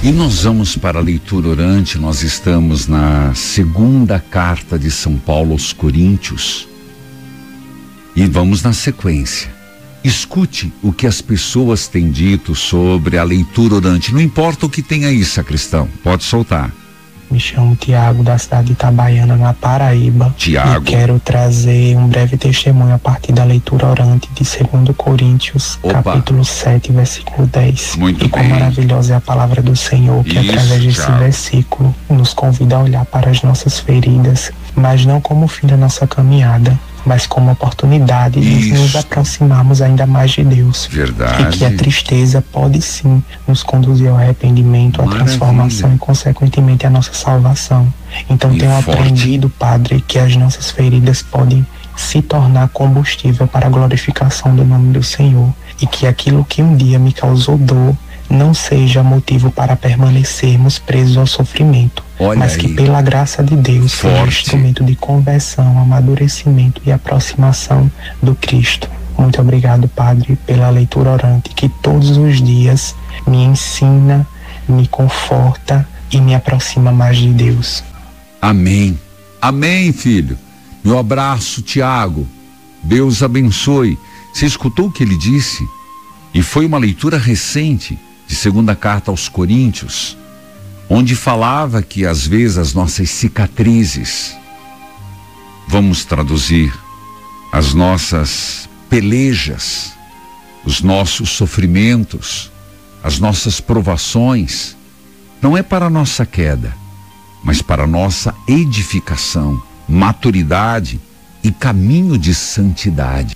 E nós vamos para a leitura orante. Nós estamos na segunda carta de São Paulo aos Coríntios. E vamos na sequência. Escute o que as pessoas têm dito sobre a leitura orante. Não importa o que tem aí, sacristão. Pode soltar. Me chamo Tiago, da cidade de Itabaiana, na Paraíba. Tiago. E quero trazer um breve testemunho a partir da leitura orante de 2 Coríntios, capítulo 7, versículo 10. Muito e quão bem. maravilhosa é a palavra do Senhor, que Isso, através desse Tiago. versículo nos convida a olhar para as nossas feridas, mas não como fim da nossa caminhada, mas como oportunidade de nos aproximarmos ainda mais de Deus. Verdade. E que a tristeza pode sim nos conduzir ao arrependimento, à Maravilha. transformação e consequentemente à nossa salvação. Então E tenho forte. aprendido, Padre, que as nossas feridas podem se tornar combustível para a glorificação do nome do Senhor, e que aquilo que um dia me causou dor não seja motivo para permanecermos presos ao sofrimento, Olha mas aí. que pela graça de Deus seja Forte. instrumento de conversão, amadurecimento e aproximação do Cristo. Muito obrigado, Padre, pela leitura orante, que todos os dias me ensina, me conforta e me aproxima mais de Deus. Amém. Amém, filho. Meu abraço, Tiago. Deus abençoe. Você escutou o que ele disse? E foi uma leitura recente de segunda carta aos Coríntios, onde falava que às vezes as nossas cicatrizes, vamos traduzir, as nossas pelejas, os nossos sofrimentos, as nossas provações, não é para a nossa queda, mas para a nossa edificação, maturidade e caminho de santidade.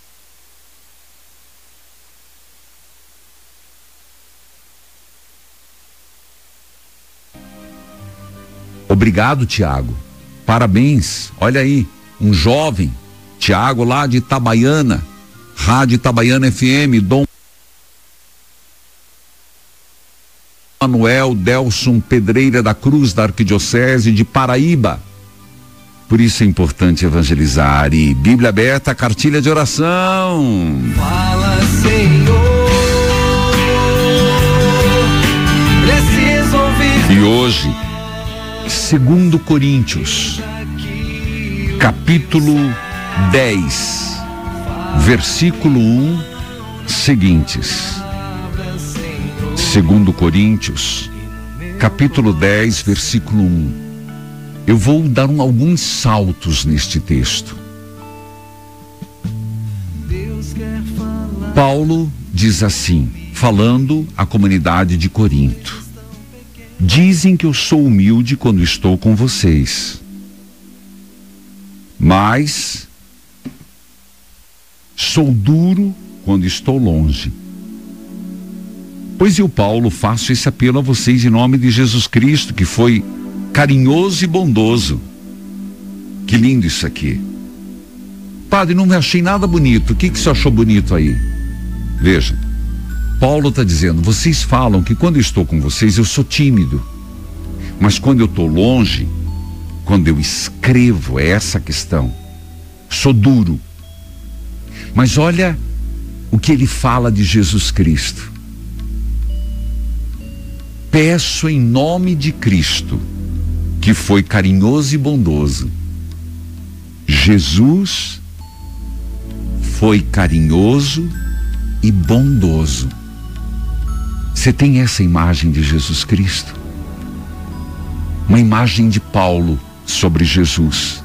Obrigado, Tiago. Parabéns. Olha aí, um jovem, Tiago lá de Itabaiana, Rádio Itabaiana FM, Dom Manuel Delson Pedreira da Cruz, da Arquidiocese de Paraíba. Por isso é importante evangelizar. E Bíblia aberta, cartilha de oração. Fala, Senhor, preciso ouvir. E hoje, 2 Coríntios, capítulo 10, versículo 1, seguintes. 2 Coríntios, capítulo 10, versículo 1. Eu vou dar alguns saltos neste texto. Paulo diz assim, falando à comunidade de Corinto: dizem que eu sou humilde quando estou com vocês, mas sou duro quando estou longe. Pois eu, Paulo, faço esse apelo a vocês em nome de Jesus Cristo, que foi carinhoso e bondoso. Que lindo isso aqui. Padre, não me achei nada bonito. O que você achou bonito aí? Veja, Paulo está dizendo, vocês falam que quando eu estou com vocês eu sou tímido, mas quando eu estou longe, quando eu escrevo, é essa a questão, sou duro. Mas olha o que ele fala de Jesus Cristo. Peço em nome de Cristo, que foi carinhoso e bondoso. Jesus foi carinhoso e bondoso. Você tem essa imagem de Jesus Cristo? Uma imagem de Paulo sobre Jesus.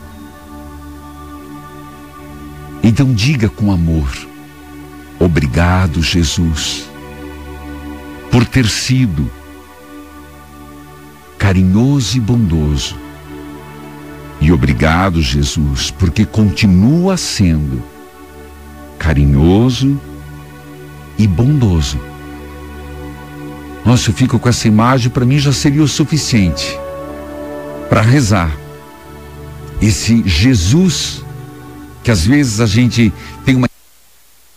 Então diga com amor: obrigado, Jesus, por ter sido carinhoso e bondoso. E obrigado, Jesus, porque continua sendo carinhoso e bondoso. Nossa, eu fico com essa imagem, para mim já seria o suficiente para rezar. Esse Jesus, que às vezes a gente tem uma